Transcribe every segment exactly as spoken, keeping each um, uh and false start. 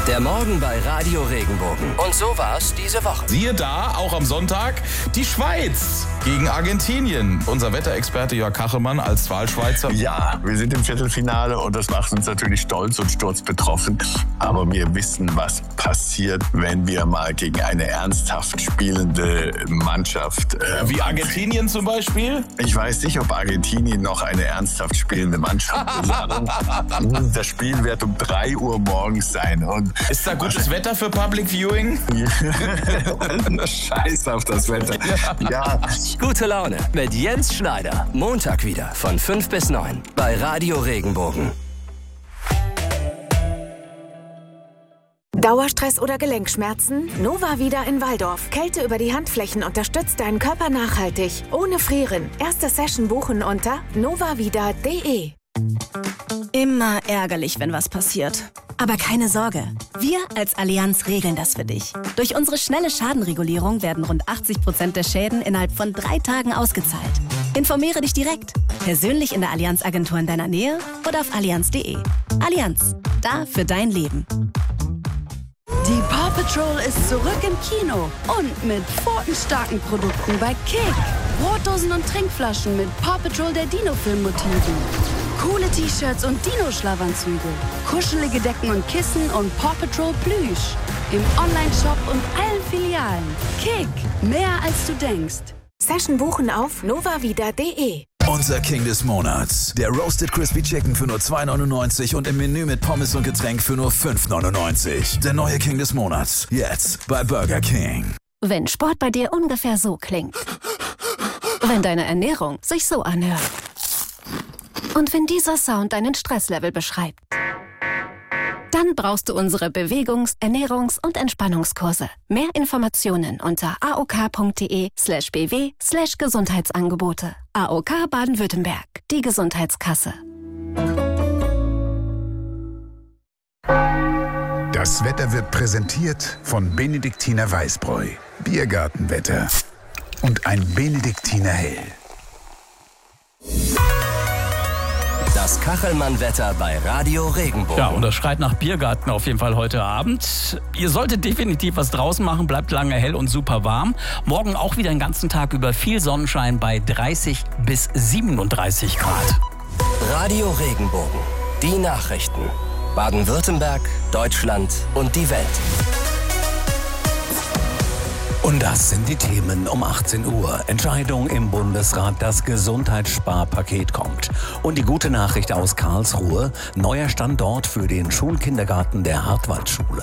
Der Morgen bei Radio Regenbogen. Und so war's diese Woche. Siehe da, auch am Sonntag, die Schweiz gegen Argentinien. Unser Wetterexperte Jörg Kachelmann als Wahlschweizer. Ja, wir sind im Viertelfinale und das macht uns natürlich stolz und sturzbetroffen. Aber wir wissen, was passiert, wenn wir mal gegen eine ernsthaft spielende Mannschaft... Äh, Wie Argentinien zum Beispiel? Ich weiß nicht, ob Argentinien noch eine ernsthaft spielende Mannschaft ist. Das Spiel wird um drei Uhr morgens sein. Und ist da gutes Wetter für Public Viewing? Scheiß auf das Wetter. Ja. Gute Laune mit Jens Schneider. Montag wieder von fünf bis neun bei Radio Regenbogen. Dauerstress oder Gelenkschmerzen? Novavida in Walldorf. Kälte über die Handflächen unterstützt deinen Körper nachhaltig. Ohne Frieren. Erste Session buchen unter novavida punkt de. Immer ärgerlich, wenn was passiert. Aber keine Sorge, wir als Allianz regeln das für dich. Durch unsere schnelle Schadenregulierung werden rund achtzig Prozent der Schäden innerhalb von drei Tagen ausgezahlt. Informiere dich direkt, persönlich in der Allianz-Agentur in deiner Nähe oder auf allianz punkt de. Allianz, da für dein Leben. Die Paw Patrol ist zurück im Kino und mit pfotenstarken Produkten bei Kick. Brotdosen und Trinkflaschen mit Paw Patrol der Dino-Film-Motiven. Coole T-Shirts und Dino-Schlafanzüge. Kuschelige Decken und Kissen und Paw Patrol Plüsch. Im Online-Shop und allen Filialen. Kick, mehr als du denkst. Session buchen auf novavida punkt de. Unser King des Monats. Der Roasted Crispy Chicken für nur zwei neunundneunzig und im Menü mit Pommes und Getränk für nur fünf neunundneunzig. Der neue King des Monats. Jetzt bei Burger King. Wenn Sport bei dir ungefähr so klingt. Wenn deine Ernährung sich so anhört. Und wenn dieser Sound deinen Stresslevel beschreibt. Dann brauchst du unsere Bewegungs-, Ernährungs- und Entspannungskurse. Mehr Informationen unter aok.de slash bw slash Gesundheitsangebote. A O K Baden-Württemberg, die Gesundheitskasse. Das Wetter wird präsentiert von Benediktiner Weißbräu, Biergartenwetter und ein Benediktiner Hell. Das Kachelmann-Wetter bei Radio Regenbogen. Ja, und das schreit nach Biergarten auf jeden Fall heute Abend. Ihr solltet definitiv was draußen machen, bleibt lange hell und super warm. Morgen auch wieder den ganzen Tag über viel Sonnenschein bei dreißig bis siebenunddreißig Grad. Radio Regenbogen. Die Nachrichten. Baden-Württemberg, Deutschland und die Welt. Und das sind die Themen um achtzehn Uhr. Entscheidung im Bundesrat, das Gesundheitssparpaket kommt. Und die gute Nachricht aus Karlsruhe, neuer Standort für den Schulkindergarten der Hartwaldschule.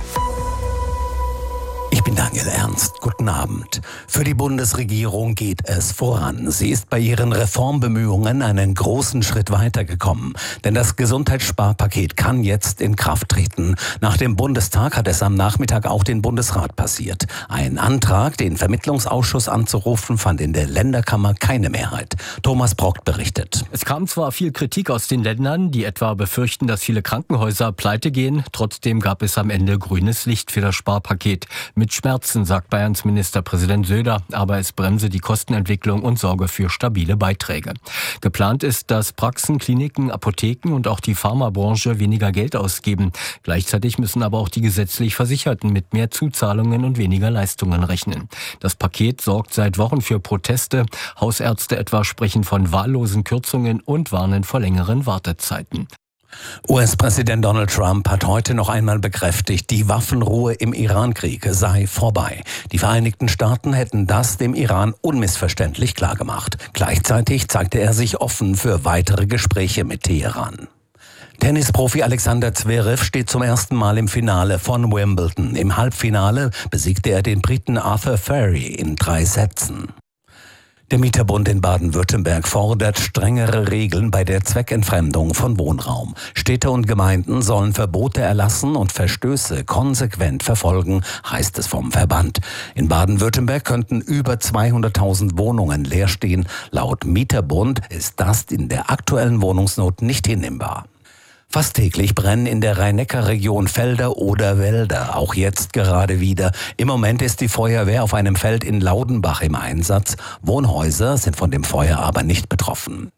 Ich bin Daniel Ernst. Guten Abend. Für die Bundesregierung geht es voran. Sie ist bei ihren Reformbemühungen einen großen Schritt weitergekommen. Denn das Gesundheitssparpaket kann jetzt in Kraft treten. Nach dem Bundestag hat es am Nachmittag auch den Bundesrat passiert. Ein Antrag, den Vermittlungsausschuss anzurufen, fand in der Länderkammer keine Mehrheit. Thomas Brockt berichtet. Es kam zwar viel Kritik aus den Ländern, die etwa befürchten, dass viele Krankenhäuser pleite gehen. Trotzdem gab es am Ende grünes Licht für das Sparpaket. Mit Schmerzen, sagt Bayerns Ministerpräsident Söder, aber es bremse die Kostenentwicklung und sorge für stabile Beiträge. Geplant ist, dass Praxen, Kliniken, Apotheken und auch die Pharmabranche weniger Geld ausgeben. Gleichzeitig müssen aber auch die gesetzlich Versicherten mit mehr Zuzahlungen und weniger Leistungen rechnen. Das Paket sorgt seit Wochen für Proteste. Hausärzte etwa sprechen von wahllosen Kürzungen und warnen vor längeren Wartezeiten. U S-Präsident Donald Trump hat heute noch einmal bekräftigt, die Waffenruhe im Irankrieg sei vorbei. Die Vereinigten Staaten hätten das dem Iran unmissverständlich klargemacht. Gleichzeitig zeigte er sich offen für weitere Gespräche mit Teheran. Tennisprofi Alexander Zverev steht zum ersten Mal im Finale von Wimbledon. Im Halbfinale besiegte er den Briten Arthur Furry in drei Sätzen. Der Mieterbund in Baden-Württemberg fordert strengere Regeln bei der Zweckentfremdung von Wohnraum. Städte und Gemeinden sollen Verbote erlassen und Verstöße konsequent verfolgen, heißt es vom Verband. In Baden-Württemberg könnten über zweihunderttausend Wohnungen leer stehen. Laut Mieterbund ist das in der aktuellen Wohnungsnot nicht hinnehmbar. Fast täglich brennen in der Rhein-Neckar-Region Felder oder Wälder, auch jetzt gerade wieder. Im Moment ist die Feuerwehr auf einem Feld in Laudenbach im Einsatz. Wohnhäuser sind von dem Feuer aber nicht betroffen.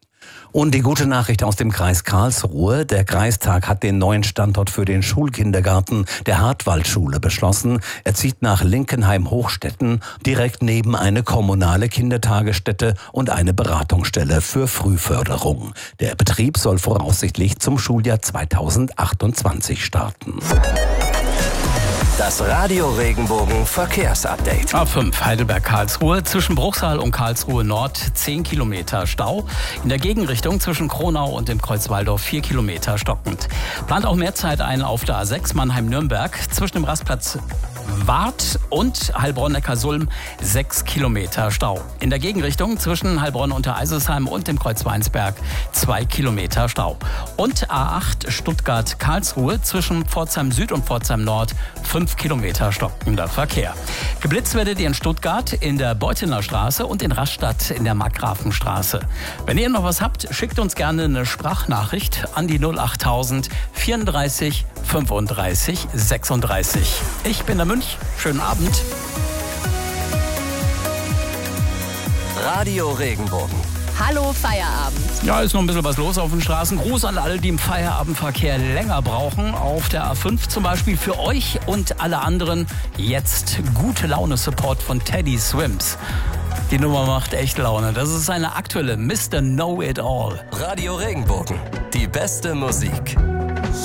Und die gute Nachricht aus dem Kreis Karlsruhe. Der Kreistag hat den neuen Standort für den Schulkindergarten der Hartwaldschule beschlossen. Er zieht nach Linkenheim-Hochstetten, direkt neben eine kommunale Kindertagesstätte und eine Beratungsstelle für Frühförderung. Der Betrieb soll voraussichtlich zum Schuljahr zweitausendachtundzwanzig starten. Das Radio Regenbogen Verkehrsupdate. A fünf Heidelberg-Karlsruhe, zwischen Bruchsal und Karlsruhe Nord zehn Kilometer Stau. In der Gegenrichtung zwischen Kronau und dem Kreuz Walldorf vier Kilometer stockend. Plant auch mehr Zeit ein auf der A sechs Mannheim-Nürnberg zwischen dem Rastplatz Wart und Heilbronn-Neckarsulm sechs Kilometer Stau. In der Gegenrichtung zwischen Heilbronn unter Eiselsheim und dem Kreuz Weinsberg zwei Kilometer Stau. Und A acht Stuttgart-Karlsruhe zwischen Pforzheim Süd und Pforzheim Nord fünf Kilometer stockender Verkehr. Geblitzt werdet ihr in Stuttgart in der Beutener Straße und in Rastatt in der Markgrafenstraße. Wenn ihr noch was habt, schickt uns gerne eine Sprachnachricht an die null achttausend vierunddreißig fünfunddreißig sechsunddreißig. Ich bin der Münch. Schönen Abend. Radio Regenbogen. Hallo Feierabend. Ja, ist noch ein bisschen was los auf den Straßen. Gruß an alle, die im Feierabendverkehr länger brauchen. Auf der A fünf zum Beispiel für euch und alle anderen jetzt gute Laune-Support von Teddy Swims. Die Nummer macht echt Laune. Das ist eine aktuelle Mister Know It All. Radio Regenbogen. Die beste Musik.